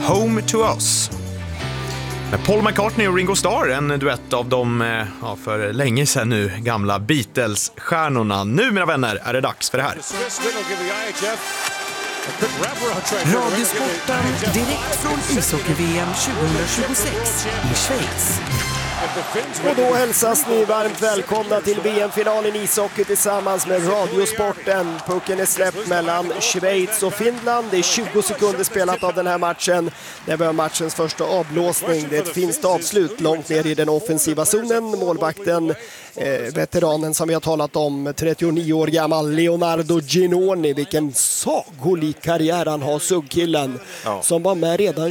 Home to Us. Med Paul McCartney och Ringo Starr, en duett av de för länge sedan nu gamla Beatles-stjärnorna. Nu, mina vänner, är det dags för det här. Radiosporten direkt från ishockey-VM 2026 i Schweiz. Och då hälsas ni varmt välkomna till VM-finalen i ishockey tillsammans med Radiosporten. Pucken är släppt mellan Schweiz och Finland. Det är 20 sekunder spelat av den här matchen. Det var matchens första avblåsning. Det är ett finskt avslut långt ner i den offensiva zonen. Målvakten, veteranen som vi har talat om, 39 år gammal, Leonardo Ginoni. Vilken sagolik karriär han har, suggkillen. Ja. Som var med redan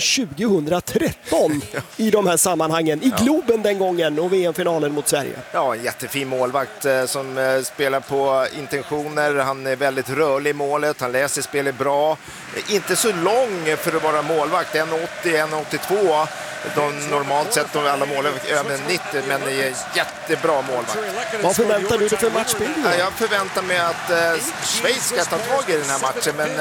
2013 i de här sammanhangen. I Globen den gången och VM-finalen mot Sverige. Ja, en jättefin målvakt som spelar på intentioner. Han är väldigt rörlig i målet. Han läser spelet bra. Inte så lång för att vara målvakt. 1,80, 1,82. Normalt sett de alla mål över 90, men det är jättebra målvakt. Vad förväntar du dig för matchbild? Jag förväntar mig att Schweiz ska ta tag i den här matchen, men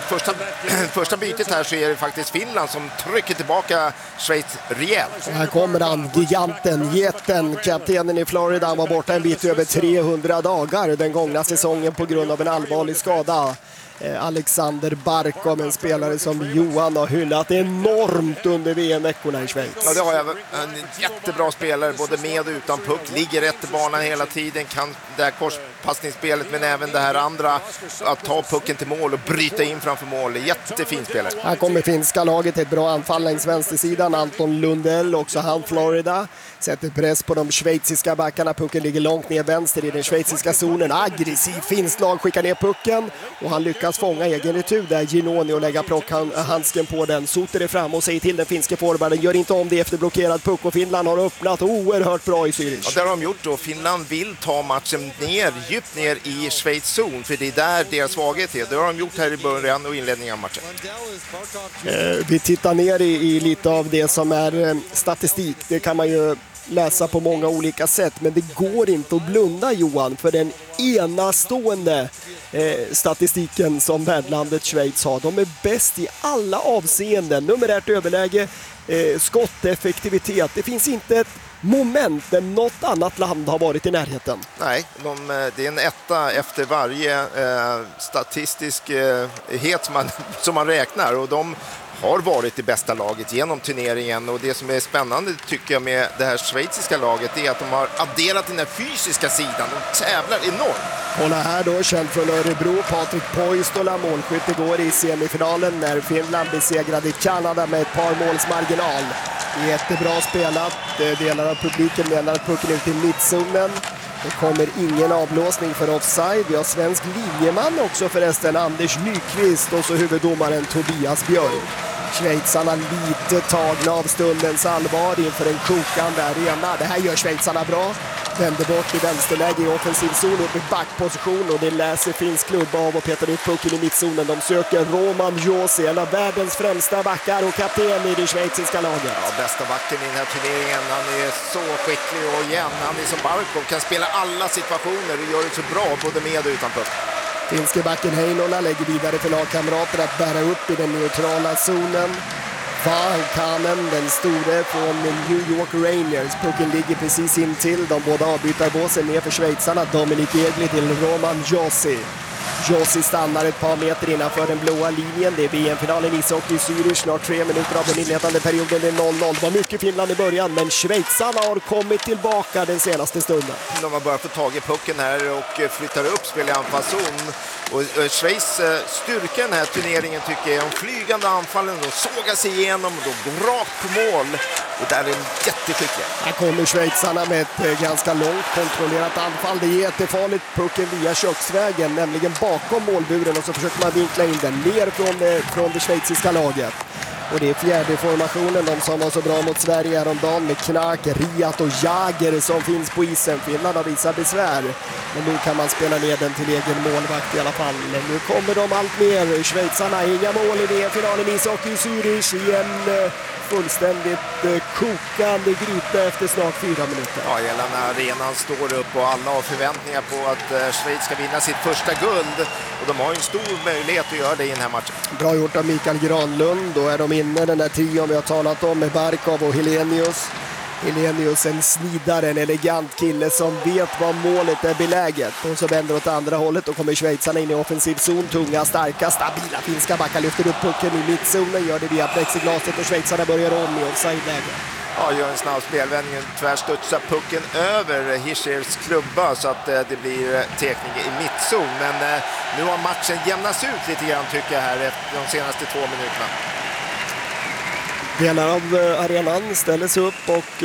första bytet här så är det faktiskt Finland som trycker tillbaka Schweiz rejält. Här kommer han, giganten, jätten, kaptenen i Florida. Han var borta en bit över 300 dagar den gångna säsongen på grund av en allvarlig skada. Alexander Barkov, en spelare som Johan har hyllat enormt under VM-veckorna i Schweiz. Ja, det har jag. En jättebra spelare, både med och utan puck. Ligger rätt i banan hela tiden, kan det här korspassningsspelet, men även det här andra, att ta pucken till mål och bryta in framför mål. Jättefin spelare. Här kommer finska laget, ett bra anfall längs vänstersidan. Anton Lundell, också han Florida, sätter press på de schweiziska backarna. Pucken ligger långt ner vänster i den schweiziska zonen. Aggressiv finsk lag skickar ner pucken och han lyckas fånga egen retur där, Ginoni, och lägga handsken på den. Soter är fram och säger till den finska forwarden, gör inte om det efter blockerad puck, och Finland har öppnat oerhört bra i Zürich. Ja, det har de gjort då. Finland vill ta matchen djupt ner i Schweiz zon, för det är där deras svaghet är. Det har de gjort här i början och inledningen av matchen. Vi tittar ner i lite av det som är statistik. Det kan man ju läsa på många olika sätt, men det går inte att blunda, Johan, för den enastående statistiken som värdlandet Schweiz har. De är bäst i alla avseenden. Nummer 1 överläge, skotteffektivitet. Det finns inte ett moment där något annat land har varit i närheten. Nej, det är en etta efter varje statistisk som man räknar, och de har varit det bästa laget genom turneringen. Och det som är spännande tycker jag med det här schweiziska laget är att de har adderat den här fysiska sidan. De tävlar enormt. Kolla här då, känd från Örebro, Patrik Poistola, målskytt igår i semifinalen när Finland besegrade i Kanada med ett par måls marginal. Jättebra spelat. Delar av publiken menar att pucken ut i mittzonen. Det kommer ingen avblåsning för offside. Vi har svensk linjeman också förresten, Anders Nyqvist, och så huvuddomaren Tobias Björk. Schweizarna lite tagna av stundens allvar inför en kokande arena. Det här gör schweizarna bra. Vänder bort i vänsterläge i offensiv zon upp i backposition, och det läser finsk klubba av och petar upp pucken i mittzonen. De söker Roman Josi, en av världens främsta backar och kapten i det schweiziska laget. Ja, bästa backen i den här turneringen. Han är så skicklig, och igen, han är som Barkov, kan spela alla situationer och gör det så bra både med och utan puck. Finske backen Heinola lägger vidare för lagkamrater att bära upp i den neutrala zonen. Vaakanen, den store från New York Rangers. Pucken ligger precis in till de båda avbytarbåsen ner för schweizarna. Dominic Egli till Roman Josi. Josi stannar ett par meter innanför den blåa linjen. Det är VM-finalen i ishockey i Zürich. Snart 3 minuter av den inledande perioden. Det är 0-0. Det var mycket Finland i början, men schweizarna har kommit tillbaka den senaste stunden. De har börjat få tag i pucken här och flyttar upp spel i anfallszon. Och Schweiz styrka den här turneringen tycker jag, de flygande anfallen, de sågar sig igenom och de går rakt på mål. Och där är de jätteskickliga. Här kommer schweizarna med ett ganska långt kontrollerat anfall. Det är jättefarligt, pucken via köksvägen, nämligen bakom målburen, och så försöker man vinkla in den ner från det schweiziska laget. Och det är fjärde formationen, de som var så bra mot Sverige häromdagen med Knack, Riat och Jager som finns på isen. Finland har visat besvär, men nu kan man spela ner den till egen målvakt i alla fall. Nu kommer de allt mer. Schweizarna, inga mål i VM-finalen i ishockey i Zürich i en fullständigt kokande gryta efter snart 4 minuter. Ja, hela den här arenan står upp och alla har förväntningar på att Schweiz ska vinna sitt första guld. Och de har ju en stor möjlighet att göra det i den här matchen. Bra gjort av Mikael Granlund. Då är de inne, den där trion vi har talat om med Barkov och Helenius. Helenius en snidare, en elegant kille som vet var målet är beläget. Och så vänder åt andra hållet och kommer schweizarna in i offensiv zon. Tunga, starka, stabila finska backar lyfter upp pucken i mittzonen. Gör det via plexiglaset och schweizarna börjar om i offside-läge. Ja, gör en snabb spelvändning, tvärstudsar pucken över Hischers klubba så att det blir tekning i mittzon. Men nu har matchen jämnats ut lite grann tycker jag här efter de senaste 2 minuterna. Delar av arenan ställer sig upp och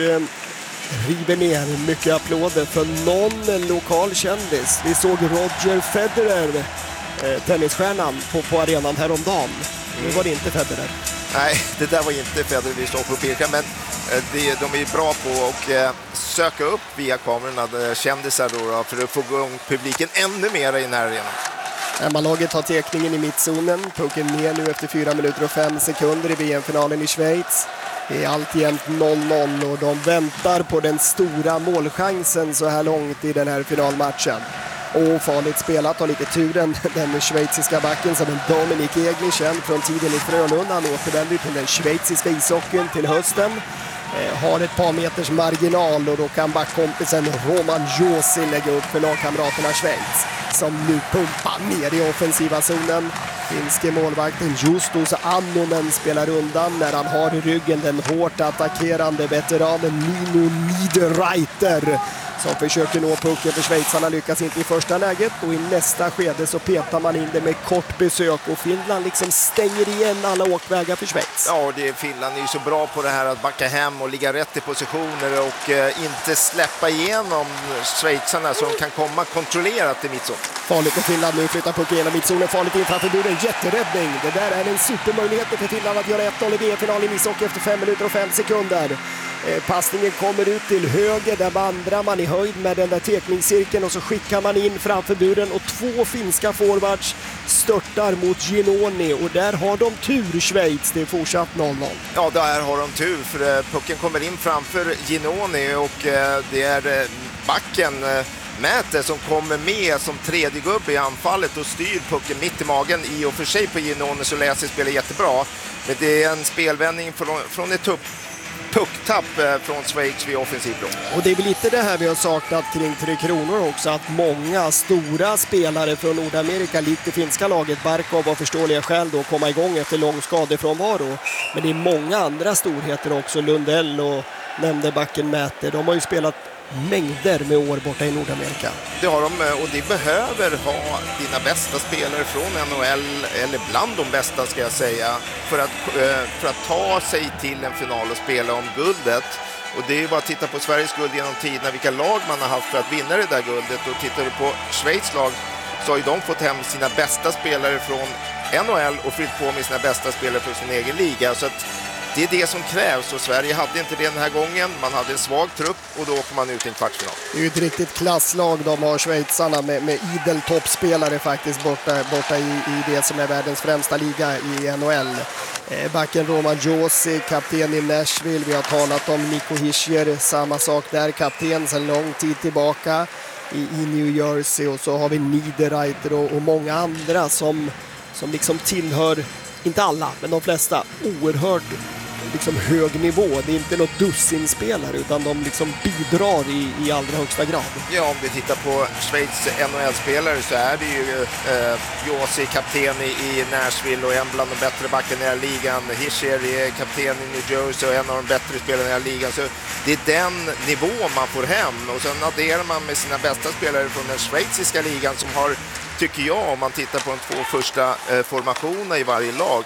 river ner mycket applåder för någon lokal kändis. Vi såg Roger Federer, tennisstjärnan, på arenan häromdagen. Nu var det inte Federer. Nej, det där var inte Federer vi såg på Pirka, men de är ju bra på att söka upp via kamerorna kändisar då, för att få igång publiken ännu mer i den här arenan. Hemmalaget har tekningen i mittzonen. Pucken ner nu efter 4 minuter och 5 sekunder i VM-finalen i Schweiz. Det är alltjämt 0-0 och de väntar på den stora målchansen så här långt i den här finalmatchen. Och farligt spelat, har lite turen. Den schweiziska backen som en Dominik Egli, känd från tiden i Frölunda. Han återvänder till den schweiziska ishockeyn till hösten. Har ett par meters marginal och då kan backkompisen Roman Josi lägga upp för lagkamraterna Schweiz. Som nu pumpar ner i offensiva zonen. Finske målvakten Justus Annonen spelar undan när han har i ryggen den hårt attackerande veteranen Nino Niederreiter som försöker nå pucken för schweizarna, lyckas inte i första läget och i nästa skede så petar man in det med kort besök och Finland liksom stänger igen alla åkvägar för Schweiz. Ja, Finland är ju så bra på det här att backa hem och ligga rätt i positioner och inte släppa igenom schweizarna som kan komma kontrollerat i mittzon. Farligt för Finland nu, flyttar pucken genom mittzonen, farligt in framför buren, jätteräddning. Det där är en supermöjlighet för Finland att göra 1-0 i VM-finalen i ishockey efter 5 minuter och 5 sekunder. Passningen kommer ut till höger, där vandrar man i höjd med den där tekningscirkeln och så skickar man in framför buren och 2 finska forwards störtar mot Ginoni och där har de tur Schweiz, det är fortsatt 0-0. Ja, där har de tur för pucken kommer in framför Ginoni och det är backen Mäte som kommer med som tredje gubbe i anfallet och styr pucken mitt i magen. I och för sig på Ginoni så läser spelar jättebra, men det är en spelvändning från ett pucktapp från Schweiz vid offensiv blå. Och det är väl lite det här vi har saknat kring Tre Kronor också, att många stora spelare från Nordamerika, likt det finska laget Barkov av förståeliga skäl då komma igång efter lång skadefrånvaro. Men det är många andra storheter också, Lundell och nämnde backen Mäte. De har ju spelat mängder med år borta i Nordamerika. Det har de, och de behöver ha dina bästa spelare från NHL, eller bland de bästa ska jag säga, för att ta sig till en final och spela om guldet. Och det är ju bara att titta på Sveriges guld genom tiderna, vilka lag man har haft för att vinna det där guldet. Och tittar du på Schweiz lag så har ju de fått hem sina bästa spelare från NHL och fyllt på med sina bästa spelare för sin egen liga. Så att det är det som krävs och Sverige hade inte det den här gången. Man hade en svag trupp och då åker man ut i en kvartsfinal. Det är ju ett riktigt klasslag de har, schweizarna, med idel toppspelare faktiskt borta i det som är världens främsta liga i NHL. Backen Roman Josi, kapten i Nashville. Vi har talat om Nico Hischier, samma sak där, kapten sedan lång tid tillbaka i New Jersey. Och så har vi Niederreiter och många andra som liksom tillhör, inte alla, men de flesta, oerhört liksom hög nivå. Det är inte något dussinspelare utan de liksom bidrar i allra högsta grad. Ja, om vi tittar på Schweiz NHL-spelare så är det ju Josi, kapten i Nashville och en bland de bättre backen i den här ligan. Hischier är kapten i New Jersey och en av de bättre spelarna i den här ligan. Så det är den nivå man får hem och sen adderar man med sina bästa spelare från den schweiziska ligan som har, tycker jag, om man tittar på de 2 första formationerna i varje lag,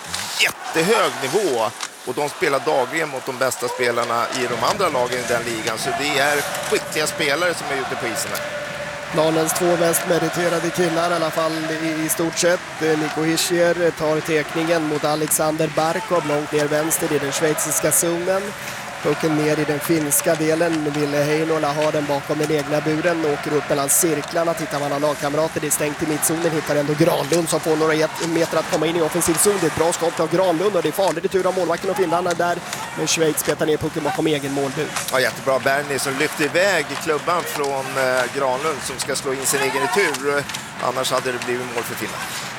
jättehög nivå. Och de spelar dagligen mot de bästa spelarna i de andra lagen i den ligan. Så det är skickliga spelare som är ute på isen här. Planens 2 mest meriterade killar i alla fall i stort sett. Nico Hischier tar tekningen mot Alexander Barkov långt ner vänster i den schweiziska zonen. Pucken ner i den finska delen. Ville Heinola har den bakom den egna buren. Åker upp mellan cirklarna. Tittar man av lagkamrater. Det är stängt i mittzonen. Hittar ändå Granlund som får några meter att komma in i offensiv zon. Det är ett bra skott av Granlund och det är farligt i tur av målvakten och Finland där. Men Schweiz petar ner pucken bakom egen målbur. Ja, jättebra. Bernie som lyfter iväg klubban från Granlund som ska slå in sin egen retur. Annars hade det blivit mål för Finland.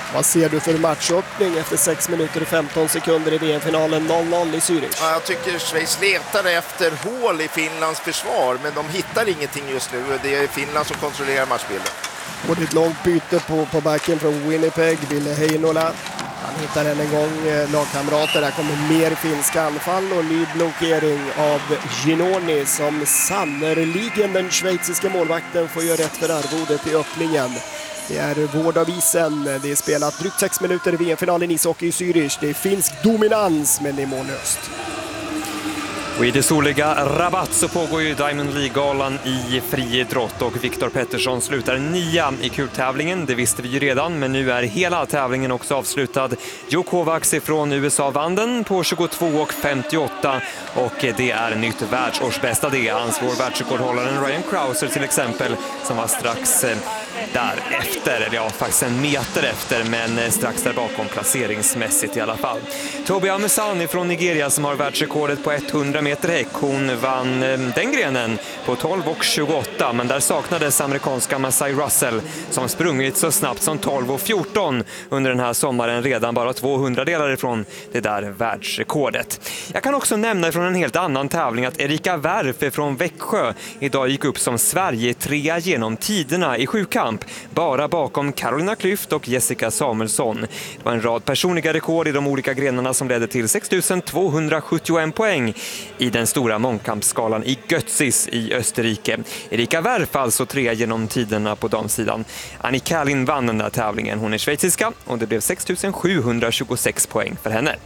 Vad ser du för matchöppning efter 6 minuter och 15 sekunder i VM-finalen 0-0 i Zürich? Ja, jag tycker Schweiz letar efter hål i Finlands försvar, men de hittar ingenting just nu. Det är Finland som kontrollerar matchbilden. Och det är ett långt byte på backen från Winnipeg, Ville Heinola. Han hittar en gång lagkamrater. Där kommer mer finska anfall och ny blockering av Ginoni som sannoliken den schweiziska målvakten får göra rätt för arvodet i öppningen. Det är vård av isen. Det är spelat drygt 6 minuter i VM-finalen ishockey i Zürich. Det är finsk dominans, men det är mållöst. Och i det soliga Rabat så pågår ju Diamond League-galan i friidrott och Viktor Pettersson slutar 9 i kultävlingen. Det visste vi ju redan, men nu är hela tävlingen också avslutad. Joe Kovacs från USA vann den på 22,58 och det är nytt världsårsbästa det. Hans vår världsrekordhållaren Ryan Crouser till exempel som var strax därefter, eller ja, faktiskt en meter efter, men strax där bakom placeringsmässigt i alla fall. Tobi Amusani från Nigeria som har världsrekordet på 100 meter häck, hon vann den grenen på 12,28, men där saknades amerikanska Masai Russell som sprungit så snabbt som 12,14 under den här sommaren, redan bara 200 delar ifrån det där världsrekordet. Jag kan också nämna från en helt annan tävling att Erika Werf från Växjö idag gick upp som Sverige 3 genom tiderna i sjukamp, bara bakom Carolina Klüft och Jessica Samuelsson. Det var en rad personliga rekord i de olika grenarna som ledde till 6 271 poäng i den stora mångkampsskalan i Götzis i Österrike. Erika Werf alltså 3 genom tiderna på damsidan. Annie Kalin vann den där tävlingen. Hon är schweiziska och det blev 6 726 poäng för henne.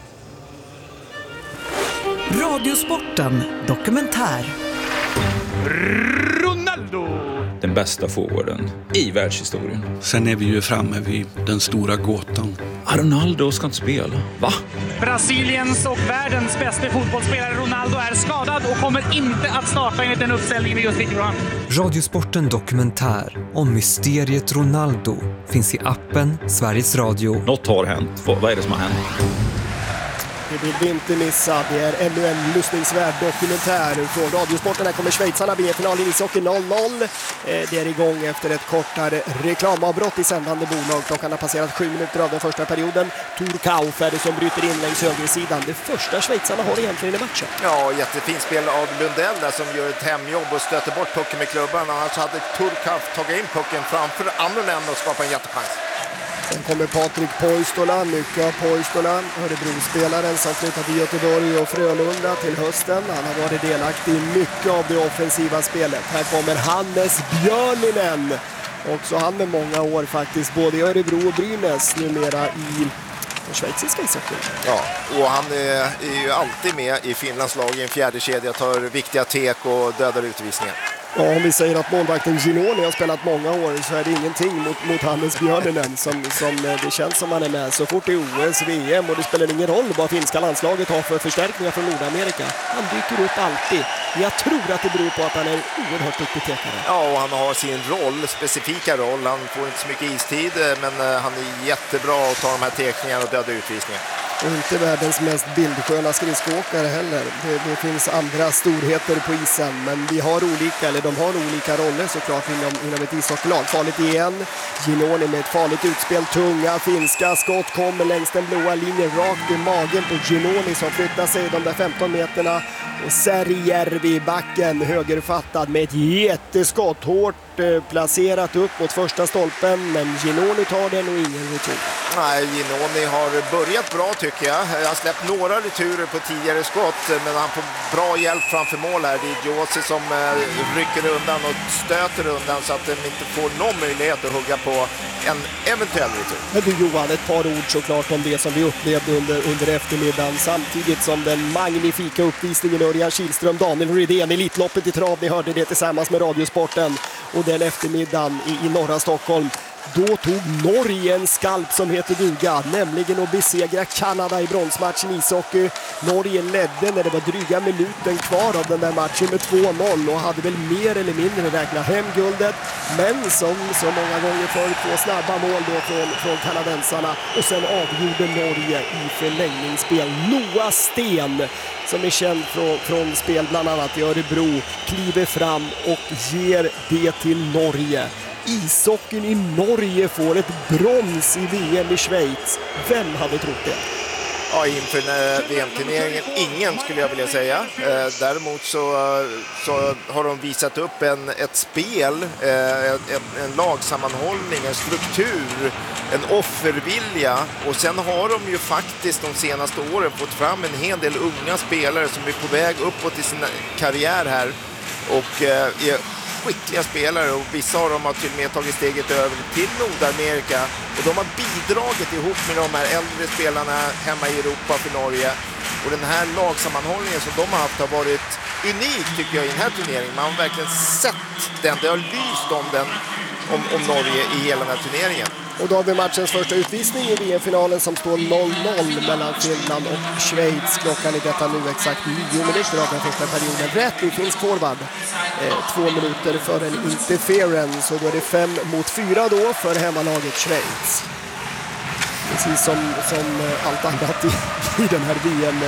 Radiosporten dokumentär. Ronaldo! Den bästa forwarden i världshistorien. Sen är vi ju framme vid den stora gåtan. Ronaldo ska inte spela. Va? Brasiliens och världens bästa fotbollsspelare Ronaldo är skadad och kommer inte att starta enligt den uppställningen vi just fick fram. Radiosporten dokumentär om mysteriet Ronaldo finns i appen Sveriges Radio. Något har hänt. Vad är det som har hänt? Det vill vi inte missa. Det är ännu en lyssningsvärd dokumentär från Radiosporten. Här kommer schweizarna VM-final i ishockey 0-0. Det är igång efter ett kortare reklamavbrott i sändande bolag. Klockan har passerat 7 minuter av den första perioden. Tor Kauf är det som bryter in längs högersidan. Det första schweizarna har egentligen i matchen. Ja, jättefint spel av Lundell där som gör ett hemjobb och stöter bort pucken med klubban. Annars hade Tor Kauf tagit in pucken framför Amrunen och skapat en jättechans. Sen kommer Patrik Poistola, mycket av Poistola, Örebro-spelaren som flyttat till Göteborg och Frölunda till hösten. Han har varit delaktig i mycket av det offensiva spelet. Här kommer Hannes Björninen, också han med många år faktiskt, både i Örebro och Brynäs, numera i den schweiziska ishockeyn. Ja, och han är ju alltid med i Finlands lag i en fjärde kedja, tar viktiga tek och dödar utvisningar. Ja, om vi säger att målvakten Ginoni har spelat många år så är det ingenting mot Hannes Björninen som det känns som han är med så fort i OS, VM, och det spelar ingen roll vad finska landslaget har för förstärkningar från Nordamerika. Han dyker upp alltid. Jag tror att det beror på att han är oerhört duktig tekare. Ja, och han har sin roll, specifika roll. Han får inte så mycket istid, men han är jättebra att ta de här tekningarna och döda utvisningar. Och inte världens mest bildsköna skridskoåkare heller. Det finns andra storheter på isen, men vi har olika, eller de har olika roller såklart inom ett ishockeylag. Farligt igen, Ginoni med ett farligt utspel, tunga finska skott kommer längs den blåa linjen rakt i magen på Ginoni som flyttar sig de där 15 meterna. Och Särijärvi, backen, högerfattad med ett jätteskott, hårt placerat upp mot första stolpen, men Ginoni tar den och ingen retur. Nej, Ginoni har börjat bra tycker jag. Han har släppt några returer på tidigare skott, men han får bra hjälp framför mål här. Det är Josi som rycker undan och stöter undan så att de inte får någon möjlighet att hugga på en eventuell retur. Men du Johan, ett par ord såklart om det som vi upplevde under eftermiddagen, samtidigt som den magnifika uppvisningen Örjan Kihlström, Daniel Rydén, Elitloppet i trav, ni hörde det tillsammans med Radiosporten, och den eftermiddagen i norra Stockholm. Då tog Norge en skalp som heter duga, nämligen att besegra Kanada i bronsmatchen i ishockey. Norge ledde när det var dryga minuten kvar av den där matchen med 2-0 och hade väl mer eller mindre räknat hem guldet. Men som så många gånger förut, 2 snabba mål då från kanadensarna, och sen avgjorde Norge i förlängningsspel. Noah Sten, som är känd från spel bland annat i Örebro, kliver fram och ger det till Norge. ishockeyn i Norge får ett brons i VM i Schweiz. Vem hade trott det? Ja, inför VM-turneringen ingen skulle jag vilja säga. Däremot så har de visat upp ett spel, en lagsammanhållning, en struktur, en offervilja. Och sen har de ju faktiskt de senaste åren fått fram en hel del unga spelare som är på väg uppåt i sin karriär här. Och är skickliga spelare, och vissa av dem har till och med tagit steget över till Nordamerika, och de har bidragit ihop med de här äldre spelarna hemma i Europa för Norge, och den här lagsammanhållningen som de har haft har varit unik tycker jag i den här turneringen. Man har verkligen sett den, det har lyst om den om Norge i hela den här turneringen. Och då har vi matchens första utvisning i VM-finalen som står 0-0 mellan Finland och Schweiz. Klockan i detta nu exakt 9 minuter av den första perioden. Rätt i finsk forward. 2 minuter för en interference, och då är det 5-4 då för hemmalaget Schweiz. Precis som allt annat i den här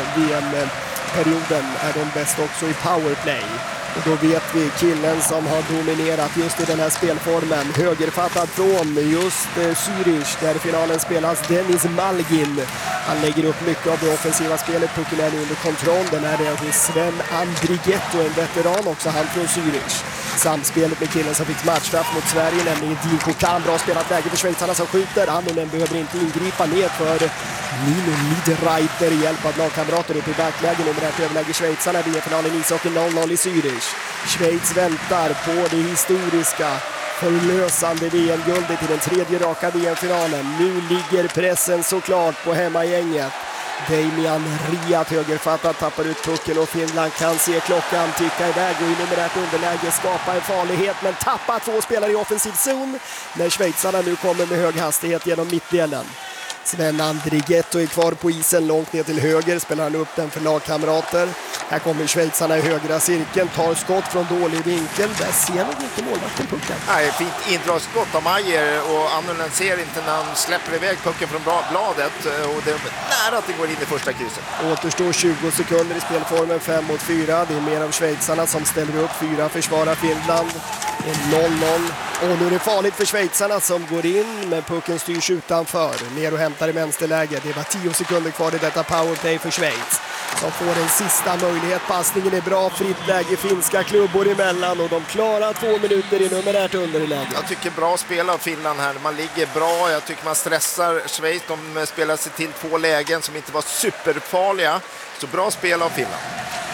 VM-perioden är de bäst också i powerplay. Och då vet vi killen som har dominerat just i den här spelformen. Högerfattad från just Zürich där finalen spelas, Dennis Malgin. Han lägger upp mycket av det offensiva spelet. Pucken är under kontroll. Den är det hos Sven Andrigetto, en veteran också, han från Zürich. Samspelet med killen som fick matchstraff mot Sverige, nämligen Dino Kahn. Bra spelat läge för schweizarna som skjuter. Annonen behöver inte ingripa ner för Nino Niederreiter i hjälp av lagkamrater upp i backläge. Nummer 1 överläge schweizarna i VM-finalen ishockey 0-0 i Zürich. Schweiz väntar på det historiska förlösande VM-guldet i den 3:e raka VM-finalen. Nu ligger pressen såklart på hemmagänget. Damian Riat högerfattad tappar ut pucken, och Finland kan se klockan ticka iväg och i numerärt underläge skapa en farlighet, men tappar 2 spelare i offensiv zon när schweizarna nu kommer med hög hastighet genom mittdelen. Sven Andrigetto är kvar på isen långt ner till höger, spelar han upp den för lagkamrater. Här kommer schweizarna i högra cirkeln, tar skott från dålig vinkel. Där ser nog inte målvakten pucken. Nej, fint indragsskott av Mayer, och Annonen ser inte när han släpper iväg pucken från bladet, och det är nära att det går in i första krysset. Återstår 20 sekunder i spelformen, 5-4. Det är mer av schweizarna som ställer upp, 4 försvarar Finland. 0-0. Och nu är det farligt för schweizarna som går in, men pucken styrs utanför. Ner och hämtar i vänsterläge. Det var 10 sekunder kvar i detta powerplay för Schweiz. Som får en sista möjlighet. Passningen är bra, fritt läge, finska klubbor emellan, och de klarar 2 minuter i numerärt underläge. Jag tycker bra spel av Finland här. Man ligger bra, jag tycker man stressar Schweiz. De spelar sig till 2 lägen som inte var superfarliga. Så bra spel av Finland.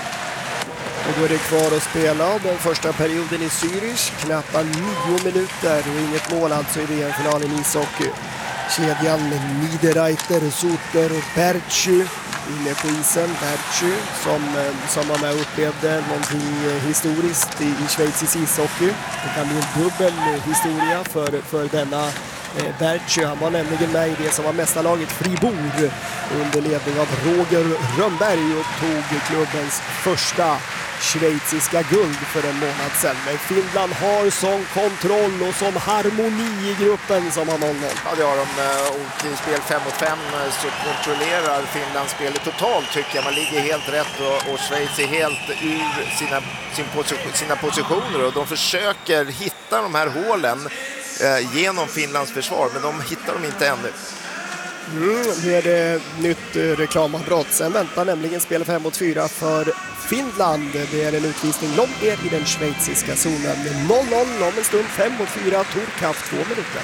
Och då är det kvar att spela den första perioden i Zürich. Knappt 9 minuter och inget mål alltså i VM-finalen i ishockey. Kedjan Niederreiter, Suter och Bertschu inne på isen. Bertschu som var med och upplevde någonting historiskt i schweizisk ishockey. Det kan bli en dubbel historia för denna Bertschu. Han var nämligen med i det som var mästarlaget Fribourg under ledning av Roger Rönnberg och tog klubbens första schweiziska guld för en månad sedan. Men Finland har sån kontroll och sån harmoni i gruppen som har 0-0. Ja, det har de. Och i spel 5-5 så kontrollerar Finland spelet totalt, tycker jag. Man ligger helt rätt, och Schweiz är helt ur sina positioner, och de försöker hitta de här hålen genom Finlands försvar, men de hittar dem inte ännu. Nu är det nytt reklamavbrott. Sen väntar nämligen spel 5-4 för Finland. Det är en utvisning långt ner i den schweiziska zonen. 0-0 om en stund, 5-4. Torkaft 2 minuter.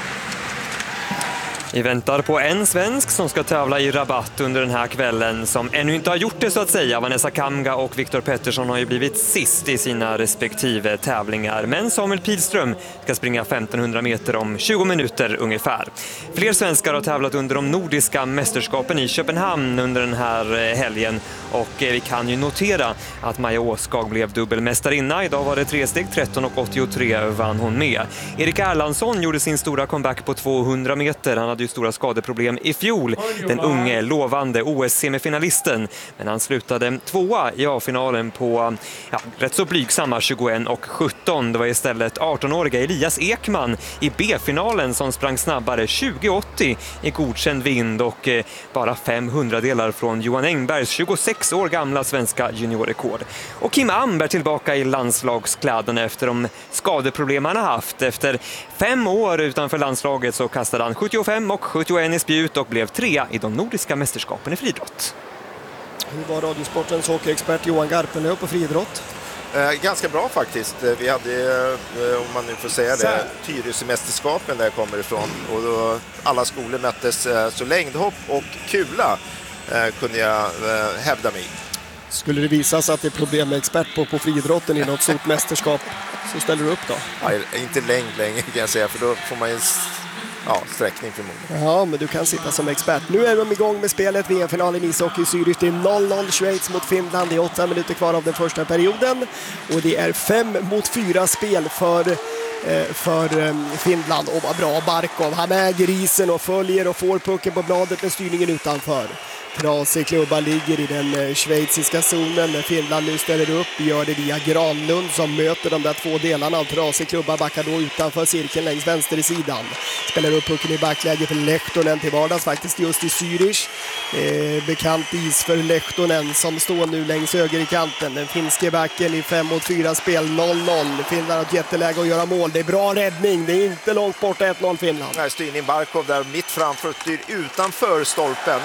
Vi väntar på en svensk som ska tävla i Rabat under den här kvällen, som ännu inte har gjort det så att säga. Vanessa Kamga och Viktor Pettersson har ju blivit sist i sina respektive tävlingar. Men Samuel Pilström ska springa 1500 meter om 20 minuter ungefär. Fler svenskar har tävlat under de nordiska mästerskapen i Köpenhamn under den här helgen. Och vi kan ju notera att Maja Åskag blev dubbelmästarinna. Idag var det 3 steg, 13,83 vann hon med. Erik Erlandsson gjorde sin stora comeback på 200 meter. Han hade ju stora skadeproblem i fjol. Den unge, lovande OS-semifinalisten. Men han slutade 2:a i A-finalen på rätt så blygsamma 21:17. Det var istället 18-åriga Elias Ekman i B-finalen som sprang snabbare 20:80 i godkänd vind och bara 500-delar från Johan Engbergs 26 år gamla svenska juniorrekord. Och Kim Amber tillbaka i landslagskläderna efter de skadeproblem han har haft. Efter 5 år utanför landslaget så kastade han 75 och 71 i spjut och blev 3 i de nordiska mästerskapen i friidrott. Hur var Radiosportens hockeyexpert Johan Garpenlöv på friidrott? Ganska bra faktiskt. Vi hade, om man nu får säga det, Tyresö-mästerskapen där jag kommer ifrån. Och då alla skolor möttes, så längdhopp och kula kunde jag hävda mig. Skulle det visas att det är problem med expert på friidrotten i något stort mästerskap, så ställer du upp då? Ja, inte längd längre kan jag säga, för då får man ju sträckning förmodligen. Ja, men du kan sitta som expert. Nu är de igång med spelet. VM-final i ishockey i Zürich. Det är 0-0 Schweiz mot Finland. Det är 8 minuter kvar av den första perioden. Och det är 5-4 spel för Finland. Och vad bra Barkov. Han äger isen och följer och får pucken på bladet med styrningen utanför. Trasig klubba ligger i den schweiziska zonen när Finland nu ställer upp, gör det via Granlund som möter de där två delarna av trasig klubba, backar då utanför cirkeln längs vänstersidan. Spelar upp pucken i backläge för Lehtonen till vardags faktiskt just i Zürich. Bekant is för Lehtonen som står nu längs höger i kanten. Den finske backen i 5-4 spel 0-0. Finland har ett jätteläge att göra mål. Det är bra räddning, det är inte långt borta 1-0 Finland. Här styrning Barkov där mitt framför, styr utanför stolpen.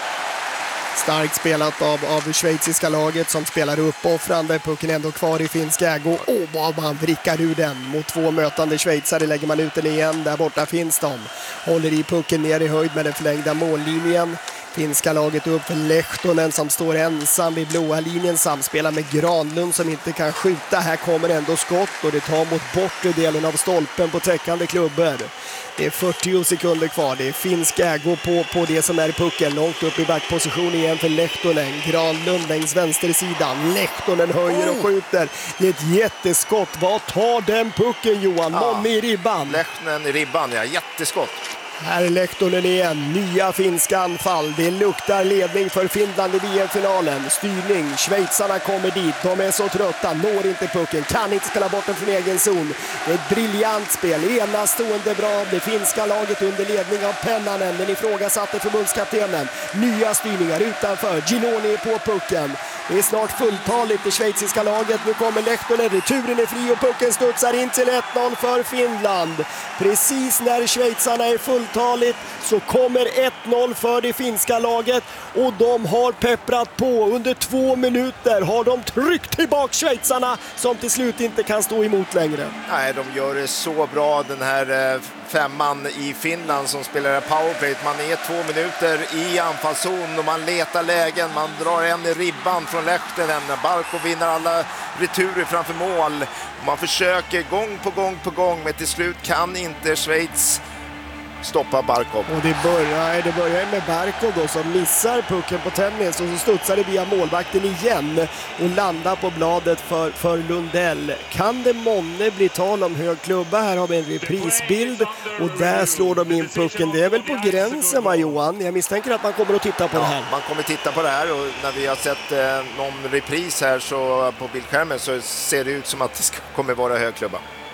Starkt spelat av schweiziska laget som spelar uppoffrande. Pucken ändå kvar i finsk ägo. Vad man vrickar ur den mot 2 mötande schweizare. Lägger man ut den igen. Där borta finns de. Håller i pucken ner i höjd med den förlängda mållinjen. Finska laget upp för Lehtonen som står ensam vid blåa linjen. Samspelar med Granlund som inte kan skjuta. Här kommer ändå skott och det tar mot bortre delen av stolpen på täckande klubbor. Det är 40 sekunder kvar. Det är finsk ägo på det som är pucken. Långt upp i backposition igen för Lehtonen. Granlund längs vänstersidan. Lehtonen höjer och skjuter. Det är ett jätteskott. Vad tar den pucken Johan? Månne i ribban. Lehtonen i ribban, ja. Jätteskott. Här är Lehtonen igen. Nya finska anfall. Det luktar ledning för Finland i VM-finalen. Styrning. Schweizarna kommer dit. De är så trötta. Når inte pucken. Kan inte spela bort den från egen zon. Det är ett briljant spel. Enastående bra. Det finska laget under ledning av Pennanen. Den ifrågasatte förbundskaptenen. Nya styrningar utanför. Ginoni är på pucken. Det är snart fulltaligt i schweiziska laget. Nu kommer Lehtonen. Returen är fri och pucken studsar in till 1-0 för Finland. Precis när schweizarna är fulltaligt så kommer 1-0 för det finska laget. Och de har pepprat på. Under 2 minuter har de tryckt tillbaka schweizarna som till slut inte kan stå emot längre. Nej, de gör det så bra, den här femman i Finland som spelar powerplay. Man är 2 minuter i anfallszon och man letar lägen. Man drar en i ribban från Lehtonen. Barkov vinner alla returer framför mål. Man försöker gång på gång, men till slut kan inte Schweiz stoppa Barkov. Och det börjar med Barkov då, som missar pucken på tennis och så studsar det via målvakten igen och landar på bladet för Lundell. Kan det månne bli tal om hög klubba? Här har vi en reprisbild och där slår de in pucken. Det är väl på gränsen, va Johan? Jag misstänker att man kommer att titta på det här. Man kommer titta på det här och när vi har sett någon repris här så på bildskärmen så ser det ut som att det kommer vara hög klubba.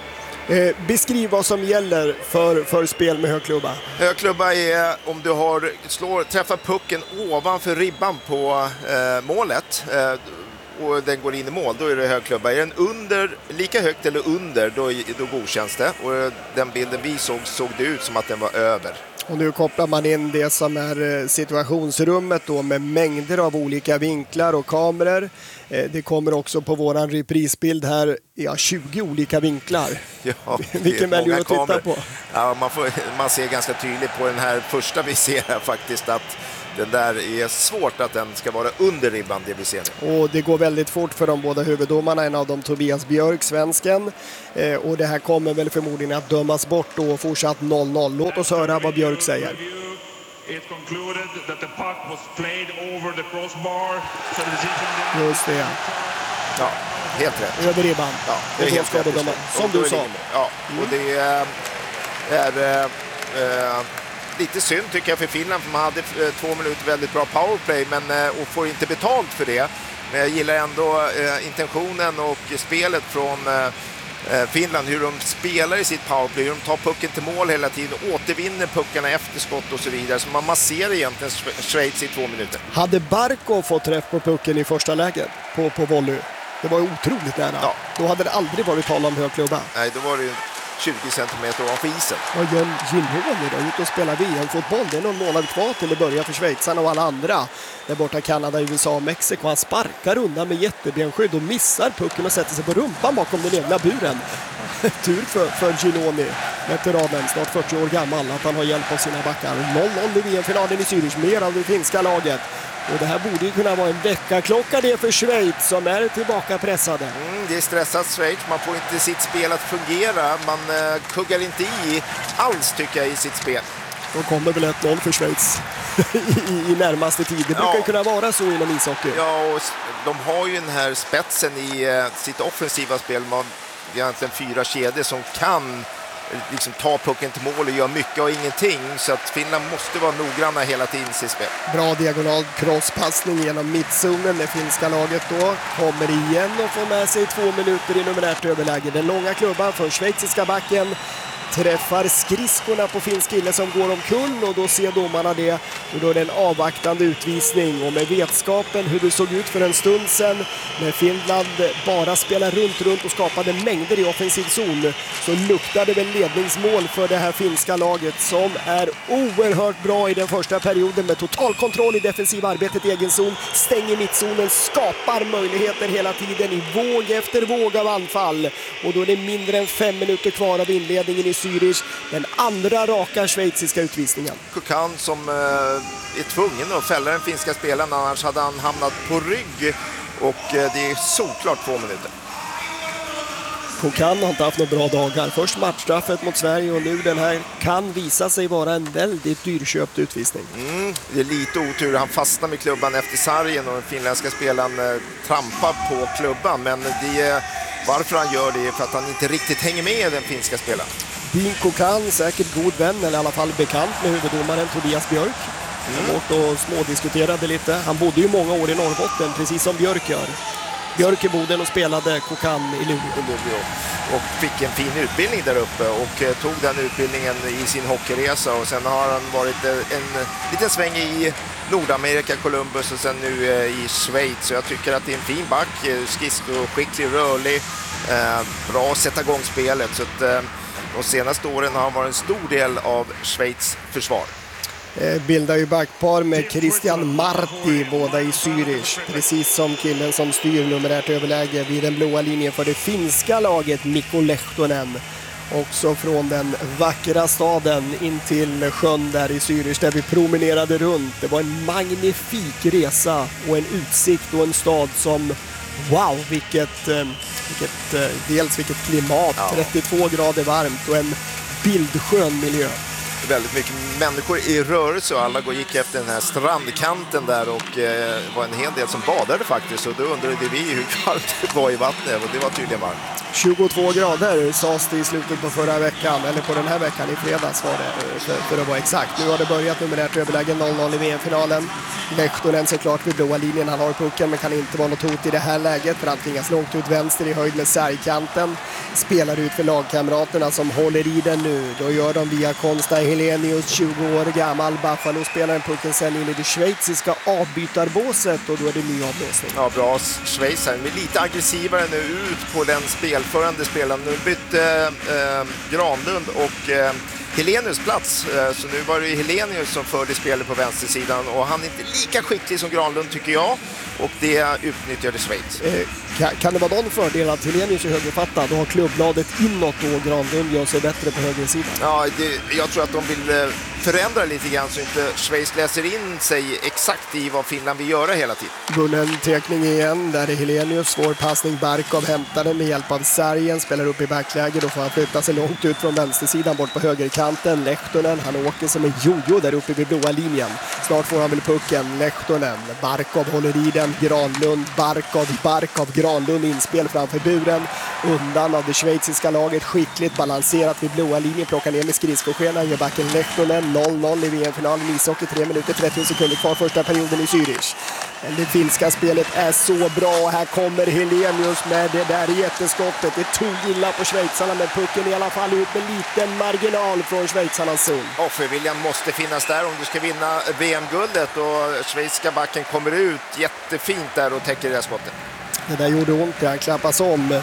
Beskriv vad som gäller för spel med högklubba. Högklubba är om du träffar pucken ovanför ribban på målet och den går in i mål, då är det högklubba. Är den lika högt eller under, då godkänns det. Och den bilden vi såg det ut som att den var över. Och nu kopplar man in det som är situationsrummet då med mängder av olika vinklar och kameror. Det kommer också på våran reprisbild här 20 olika vinklar. Ja, vilken väljer du att titta på? Ja, man ser ganska tydligt på den här första vi ser här faktiskt att den där är svårt att den ska vara under ribban, det vi ser nu. Och det går väldigt fort för de båda huvuddomarna, en av dem Tobias Björk, svensken. Och det här kommer väl förmodligen att dömas bort då och fortsatt 0-0. Låt oss höra vad Björk säger. Just det. Ja, helt rätt. Över ribban. Ja, det är helt rätt. Som du sa. Ja, och det är lite synd tycker jag för Finland, för man hade 2 minuter väldigt bra powerplay och får inte betalt för det. Men jag gillar ändå intentionen och spelet från Finland, hur de spelar i sitt powerplay, hur de tar pucken till mål hela tiden, återvinner puckarna efter skott och så vidare. Så man masserar egentligen Schweiz i 2 minuter. Hade Barkov fått träff på pucken i första läget på volley, det var ju otroligt nära. Ja. Då hade det aldrig varit tal om högklubba. Nej, då var det 20 centimeter ovanför isen. Vad gör Gyllenhammar idag? Ut och spelar VM-fotboll. Det är någon månad kvar till det börjar för schweizarna och alla andra. Där borta Kanada, USA och Mexiko. Han sparkar undan med jättebenskydd och missar pucken och sätter sig på rumpan bakom den egna buren. Tur för Giloni, veteranen, snart 40 år gammal, att han har hjälp av sina backar. 0-0 i VM-finalen i Zürich, mer av det finska laget. Och det här borde ju kunna vara en väckarklocka det för Schweiz som är tillbaka pressade. Det är stressat Schweiz, man får inte sitt spel att fungera. Man kuggar inte i alls tycker jag i sitt spel. Då kommer väl 1-0 för Schweiz i närmaste tid. Det brukar ju kunna vara så inom ishockey. Ja, och de har ju den här spetsen i sitt offensiva spel. Man har egentligen 4 kedjor som kan liksom ta pucken till mål och göra mycket och ingenting, så att Finland måste vara noggranna hela tiden i sitt spel. Bra diagonal crosspassning genom mittzonen. Det finska laget då kommer igen och får med sig 2 minuter i numerärt överläge. Den långa klubban för schweiziska backen träffar skridskorna på finsk kille som går omkull, och då ser domarna det, och då är det en avvaktande utvisning. Och med vetskapen hur det såg ut för en stund sedan när Finland bara spelar runt och skapade mängder i offensiv zon, så luktade väl ledningsmål för det här finska laget som är oerhört bra i den första perioden med total kontroll i defensiva arbetet i egen zon, stänger mittzonen, skapar möjligheter hela tiden i våg efter våg av anfall, och då är det mindre än 5 minuter kvar av inledningen i Zürich, den andra raka schweiziska utvisningen. Kukan som är tvungen att fälla den finska spelaren, annars hade han hamnat på rygg, och det är såklart 2 minuter. Kukan har inte haft några bra dagar. Först matchstraffet mot Sverige och nu den här kan visa sig vara en väldigt dyrköpt utvisning. Det är lite otur. Han fastnar med klubban efter sargen och den finländska spelaren trampar på klubban, men det är varför han gör det är för att han inte riktigt hänger med den finska spelaren. Dean Kukan, säkert god vän eller i alla fall bekant med huvuddomaren Tobias Björk. Bort och smådiskuterade lite. Han bodde ju många år i Norrbotten, precis som Björk gör. Björk i Boden och spelade Kukan i Luleå. Och fick en fin utbildning där uppe och tog den utbildningen i sin hockeyresa, och sen har han varit en liten sväng i Nordamerika, Columbus, och sen nu i Schweiz. Så jag tycker att det är en fin back, skridskoskicklig, rörlig, bra att sätta igång spelet. Så att de senaste åren har han varit en stor del av Schweiz försvar. Bildar ju backpar med Christian Marti, båda i Zürich. Precis som killen som styr numerärt överläge vid den blåa linjen för det finska laget, Mikko Lehtonen. Också från den vackra staden in till sjön där i Zürich där vi promenerade runt. Det var en magnifik resa och en utsikt och en stad som, wow, vilket klimat, 32 grader varmt och en bildskön miljö. Väldigt mycket människor i rörelse och alla gick efter den här strandkanten där, och det var en hel del som badade faktiskt, och då undrade vi hur kallt det var i vattnet, och det var tydligen varmt. 22 grader sades det i slutet på förra veckan, eller på den här veckan i fredags var det för att vara exakt. Nu har det börjat numerärt överläge 0-0 i VM-finalen. Lehtonen såklart vid blåa linjen, han har pucken men kan inte vara något hot i det här läget för han tvingas långt ut vänster i höjd med sargkanten. Spelar ut för lagkamraterna som håller i den nu. Då gör de via Konsta Helenius, 20 år gammal. Buffalo spelar pucken sen in i det schweiziska avbytarbåset, och då är det ny avblåsning. Ja, bra Schweiz här. Men lite aggressivare nu ut på den spelförande spelaren. Nu bytte Granlund och Helenius plats. Så nu var det Helenius som förde spelet på vänstersidan, och han är inte lika skicklig som Granlund tycker jag, och det utnyttjade Schweiz. Kan det vara någon fördel att Helenius är högerfattad? Då har klubbladet inåt och Granlund gör sig bättre på högersidan. Ja, jag tror att de vill förändra lite grann så inte Schweiz läser in sig exakt i vad Finland vill göra hela tiden. Bunnen tekning igen, där är Helenius, svår passning, Barkov hämtar den med hjälp av sargen, spelar upp i backläge, då får han flytta sig långt ut från vänstersidan bort på högerkanten. Lehtonen, han åker som en jojo där uppe vid blåa linjen. Snart får han väl pucken, Lehtonen, Barkov håller i den, Granlund, Barkov, Granlund inspel framför buren, undan av det schweiziska laget. Skickligt balanserat vid blåa linjen. Plockar ner med skridskoskenan. Gör backen Lehtonen. 0-0 i VM-finalen i ishockey. 3 minuter 30 sekunder kvar första perioden i Zürich. Det finska spelet är så bra. Här kommer Helenius med det där jätteskottet. Det tog illa på schweizarna, men pucken i alla fall ut med liten marginal från schweizarnas zon. Offerviljan måste finnas där om du ska vinna VM-guldet, och schweiziska backen kommer ut jättefint där och täcker det där skottet. Det där gjorde ont. Han klappas om.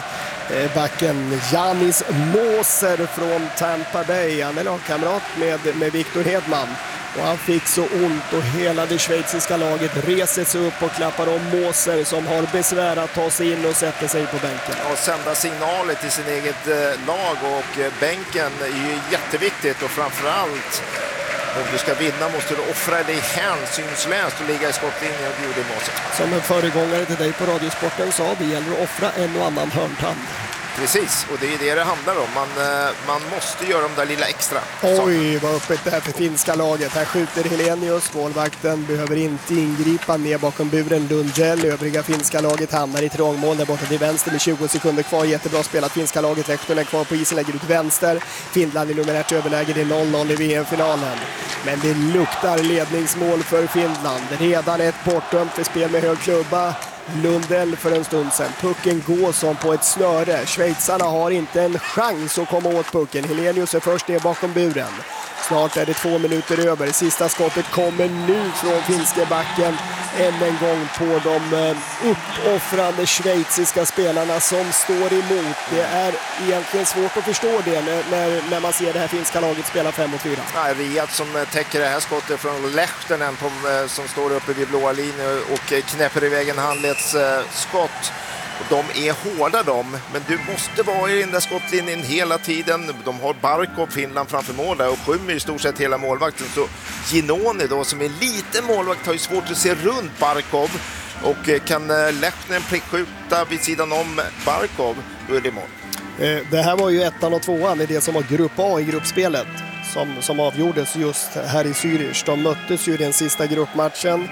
Backen Janis Moser från Tampa Bay. Han är lagkamrat med Victor Hedman. Och han fick så ont och hela det schweiziska laget reser sig upp och klappar om Moser som har besvär att ta sig in och sätta sig på bänken. Och sända signaler till sin eget lag, och bänken är ju jätteviktigt, och framförallt om du ska vinna måste du offra dig hänsynslöst och ligga i skottlinjen, och det gjorde Moser. Som en föregångare till dig på Radiosporten sa, det gäller att offra en och annan hörntand. Precis, och det är det handlar om. Man måste göra de där lilla extra. Oj, vad öppet det här för finska laget. Här skjuter Helenius, målvakten behöver inte ingripa, ner bakom buren Lundell. Övriga finska laget hamnar i trångmål där borta till vänster med 20 sekunder kvar. Jättebra spelat finska laget. Lehtonen kvar på isen, lägger ut vänster. Finland i numerärt överläge, det är 0-0 i VM-finalen. Men det luktar ledningsmål för Finland. Redan ett bortdömt för spel med hög klubba. Lundell för en stund sedan. Pucken går som på ett snöre. Schweizarna har inte en chans att komma åt pucken. Helenius är först ner bakom buren. Snart är det 2 minuter över. Sista skottet kommer nu från finska backen. Än en gång på de uppoffrande schweiziska spelarna som står emot. Det är egentligen svårt att förstå det när man ser det här finska laget spela 5-4. Ja, Riad som täcker det här skottet från Lehtonen som står uppe vid blåa linjen och knäpper iväg en handledsskott. De är hårda men du måste vara i den där skottlinjen hela tiden. De har Barkov, Finland framför mål där, och skymmer i stort sett hela målvakten. Så Ginoni då, som är liten målvakt, har ju svårt att se runt Barkov, och kan Lehtonen prickskjuta vid sidan om Barkov, då är det mål. Det här var ju 1:an och 2:an i det som var grupp A i gruppspelet som avgjordes just här i Zürich. De möttes ju i den sista gruppmatchen.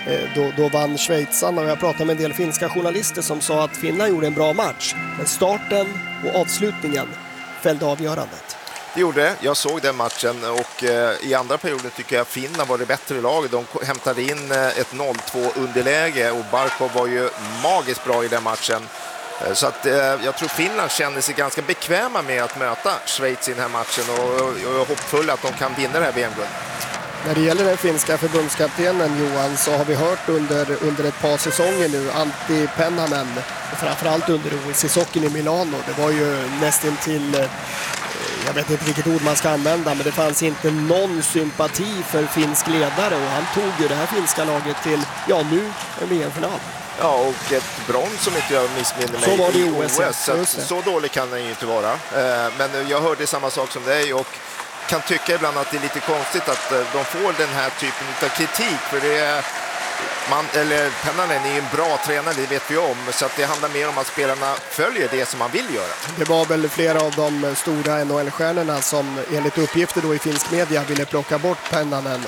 Då vann schweizarna, och jag pratade med en del finska journalister som sa att Finland gjorde en bra match. Men starten och avslutningen fällde avgörandet. Det gjorde det. Jag såg den matchen, och i andra perioden tycker jag Finland var det bättre laget. De hämtade in ett 0-2 underläge, och Barkov var ju magiskt bra i den matchen. Så att jag tror Finland känner sig ganska bekväma med att möta Schweiz i den här matchen, och jag är hoppfull att de kan vinna det här VM-guldet. När det gäller den finska förbundskaptenen, Johan, så har vi hört under ett par säsonger nu Antti Pennanen, och framförallt under OS-hockeyn i Milano. Det var ju nästan till, jag vet inte vilket ord man ska använda, men det fanns inte någon sympati för finsk ledare, och han tog ju det här finska laget till, nu en VM-final. Ja, och ett brons som inte jag missminner mig. Så var det i OS. Så dålig kan den ju inte vara. Men jag hörde samma sak som dig, och kan tycka ibland att det är lite konstigt att de får den här typen av kritik, för det är Pennanen är ju en bra tränare, det vet vi om, så att det handlar mer om att spelarna följer det som man vill göra. Det var väl flera av de stora NHL-stjärnorna som enligt uppgifter då i finsk media ville plocka bort Pennanen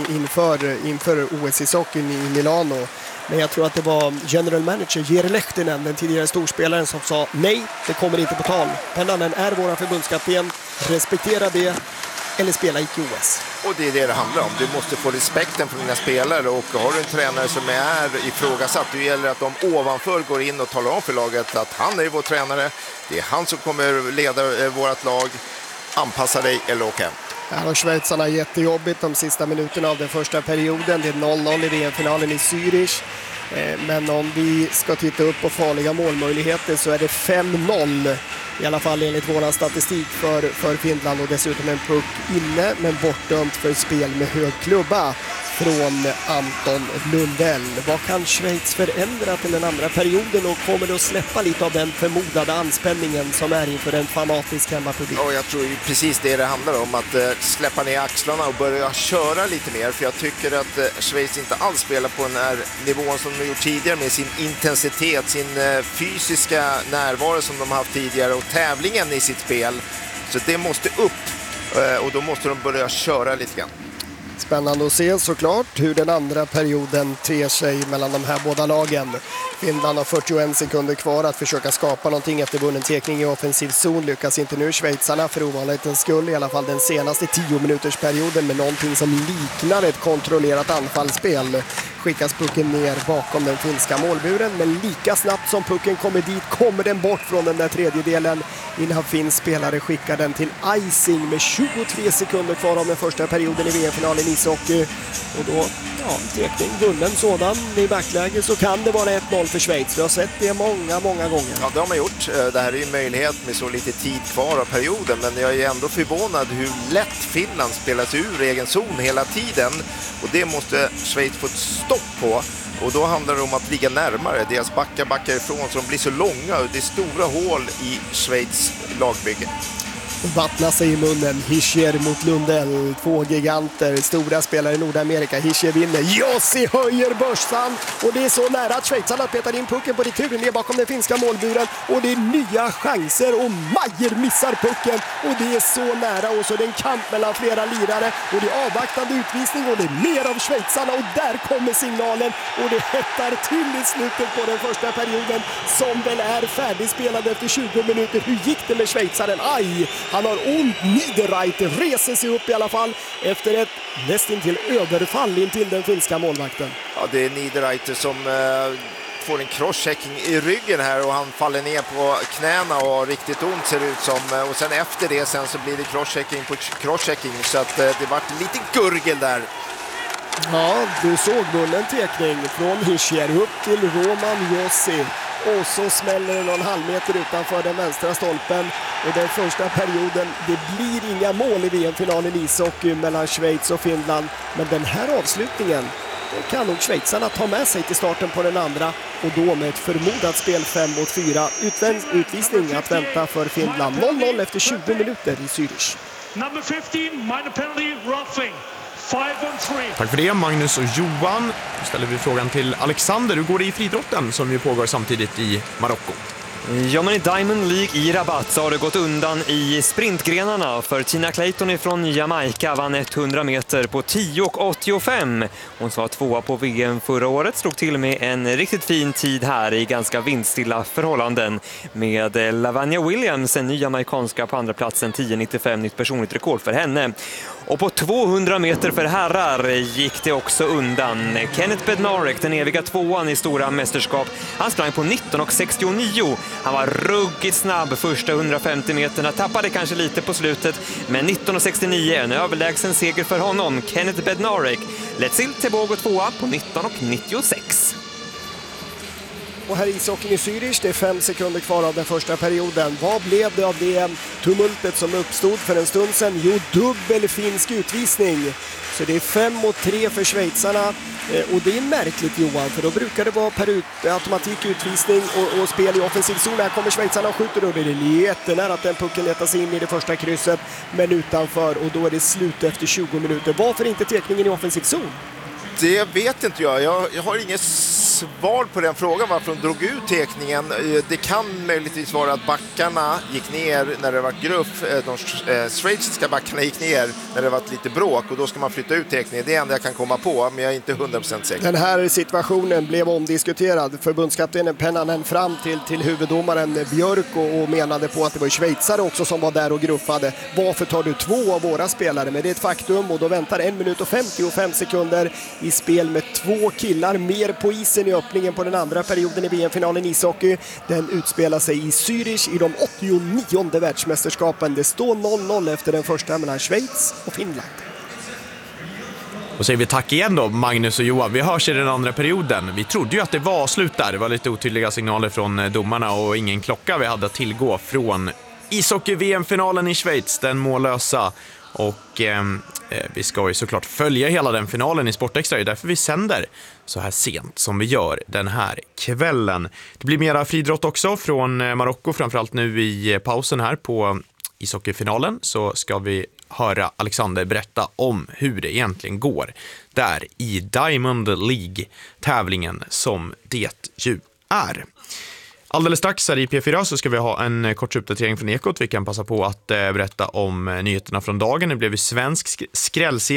inför OS-hockeyn i Milano. Men jag tror att det var general manager Jere Lehtinen, den tidigare storspelaren, som sa nej, det kommer inte på tal. Pennanen är våra förbundskapten, respektera det eller spela i OS. Och det är det handlar om. Du måste få respekten från dina spelare, och har du en tränare som är ifrågasatt, det gäller att de ovanför går in och talar om för laget att han är vår tränare, det är han som kommer leda vårt lag, anpassa dig eller åka hem. Här har schweizarna jättejobbigt de sista minuterna av den första perioden. Det är 0-0 i VM-finalen i Zürich. Men om vi ska titta upp på farliga målmöjligheter så är det 5-0. I alla fall enligt vår statistik för Finland, och dessutom en puck inne men bortdömt för spel med hög klubba från Anton Lundell. Vad kan Schweiz förändra till den andra perioden, och kommer det att släppa lite av den förmodade anspänningen som är inför en fanatisk hemmapublik? Ja, jag tror precis det handlar om, att släppa ner axlarna och börja köra lite mer, för jag tycker att Schweiz inte alls spelar på den här nivån som de gjort tidigare, med sin intensitet, sin fysiska närvaro som de haft tidigare, och tävlingen i sitt spel. Så det måste upp, och då måste de börja köra lite grann. Spännande att se såklart hur den andra perioden ter sig mellan de här båda lagen. Finland har 41 sekunder kvar att försöka skapa någonting efter vunnen tekning i offensiv zon. Lyckas inte nu schweizarna för ovanlighetens skull, i alla fall den senaste 10-minutersperioden, med någonting som liknar ett kontrollerat anfallsspel. Skickas pucken ner bakom den finska målburen, men lika snabbt som pucken kommer dit kommer den bort från den där tredjedelen innan finns spelare skickar den till icing med 23 sekunder kvar av den första perioden i VM-finalen i ishockey. Och då, tekning vunnen sådan i backläge, så kan det vara 1-0 för Schweiz. Vi har sett det många gånger. Ja, det har man gjort. Det här är ju en möjlighet med så lite tid kvar av perioden, men jag är ändå förvånad hur lätt Finland spelas ur egen zon hela tiden. Och det måste Schweiz få ett stopp på. Och då handlar det om att ligga närmare. Deras backar ifrån, så de blir så långa. Det är stora hål i Schweiz lagbygge. Vattnar sig i munnen. Hischier mot Lundell. Två giganter, stora spelare i Nordamerika. Hischier vinner. Jussi höjer börsan. Och det är så nära att schweizarna petar in pucken på retur ner bakom den finska målburen. Och det är nya chanser. Och Meier missar pucken. Och det är så nära. Och så är det en kamp mellan flera lirare. Och det är avvaktande utvisning. Och det är mer av schweizarna. Och där kommer signalen. Och det hettar till i slutet på den första perioden, som väl är färdigspelad efter 20 minuter. Hur gick det med schweizaren? Aj! Han har ont. Niederreiter reser sig upp i alla fall efter ett nästintill överfall in till den finska målvakten. Ja, det är Niederreiter som får en crosschecking i ryggen här, och han faller ner på knäna och har riktigt ont, ser det ut som. Och sen efter det så blir det crosschecking på crosschecking, så att det vart lite gurgel där. Ja, du såg vunnen tekning från Hischier upp till Roman Jussi. Och så smäller det någon halvmeter utanför den vänstra stolpen. Och den första perioden, det blir inga mål i VM-finalen i ishockey mellan Schweiz och Finland. Men den här avslutningen, då kan nog schweizarna ta med sig till starten på den andra. Och då med ett förmodat spel 5-4. Utvisning att vänta för Finland. 0-0 efter 20 minuter i Zürich. Number 15, minor penalty, roughing. 5-3. Tack för det, Magnus och Johan. Nu ställer vi frågan till Alexander. Hur går det i friidrotten som ju pågår samtidigt i Marocko? Ja, men i Diamond League i Rabat så har det gått undan i sprintgrenarna, för Tina Clayton från Jamaica vann 100 meter på 10:85. Hon var tvåa på VM förra året, slog till med en riktigt fin tid här i ganska vindstilla förhållanden, med Lavanya Williams, en ny jamaikanska, på andra platsen, 10:95, nytt personligt rekord för henne. Och på 200 meter för herrar gick det också undan. Kenneth Bednarek, den eviga tvåan i stora mästerskap, han sprang på 19:69. Han var ruggigt snabb första 150 meterna, tappade kanske lite på slutet, men 19:69, en överlägsen seger för honom. Kenneth Bednarek, Letsil Tebogo tvåa på 19:96. Och här i ishockeyn i Zürich, det är 5 sekunder kvar av den första perioden. Vad blev det av det tumultet som uppstod för en stund sedan? Jo, dubbel finsk utvisning. Så det är 5-3 för schweizarna. Och det är märkligt, Johan, för då brukar det vara per automatik utvisning och spel i offensiv zon. Här kommer schweizarna och skjuter, och det är jättenära att den pucken letar sig in i det första krysset, men utanför, och då är det slut efter 20 minuter. Varför inte tekningen i offensiv zon? Det vet inte jag. Jag har inget svar på den frågan varför de drog ut tekningen. Det kan möjligtvis vara att backarna gick ner när det var gruff. De schweiziska backarna gick ner när det var lite bråk, och då ska man flytta ut tekningen. Det är enda jag kan komma på, men jag är inte 100% säker. Den här situationen blev omdiskuterad. Förbundskaptenen pennade fram till huvuddomaren Björk och menade på att det var schweizare också som var där och gruffade. Varför tar du 2 av våra spelare? Men det är ett faktum, och då väntar 1 minut och 55 sekunder i spel med 2 killar mer på isen i öppningen på den andra perioden i VM-finalen i ishockey. Den utspelar sig i Zürich i de 89:e världsmästerskapen. Det står 0-0 efter den första mellan Schweiz och Finland. Och säger vi tack igen då, Magnus och Johan. Vi hörs i den andra perioden. Vi trodde ju att det var slut där. Det var lite otydliga signaler från domarna och ingen klocka vi hade att tillgå från ishockey-VM-finalen i Schweiz, den mållösa. Och vi ska ju såklart följa hela den finalen i Sportextra. Det är därför vi sänder så här sent som vi gör den här kvällen. Det blir mera friidrott också från Marocko, framförallt nu i pausen här på ishockeyfinalen. Så ska vi höra Alexander berätta om hur det egentligen går där i Diamond League-tävlingen som det ju är. Alldeles strax här i P4 så ska vi ha en kort uppdatering från Ekot. Vi kan passa på att berätta om nyheterna från dagen. Det blev ju svensk skrällserie